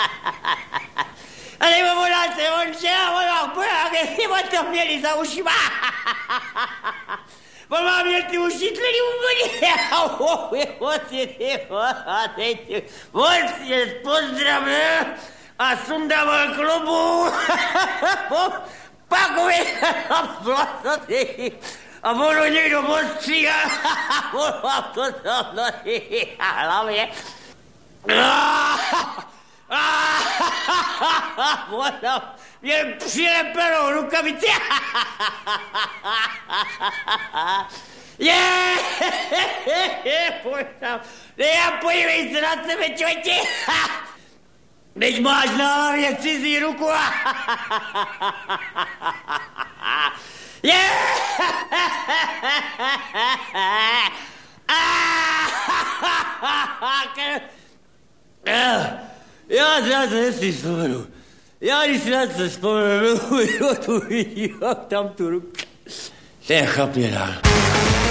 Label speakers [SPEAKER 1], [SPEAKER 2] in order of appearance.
[SPEAKER 1] Ale volați, că se mă tămneli za ușima. Bă, m-am iertit ușitele în mâine. Mulți, pozdravă, asundă-mă în clubul. Pacove, a voluniro mostriga. La mine. Bueno, bien, sigue pero nunca me tía. Я появился на чёте. Ведь можно мне цизы руку. Я зараз не вспомню. Я не вспомню. Вот там турок. Эх, опять.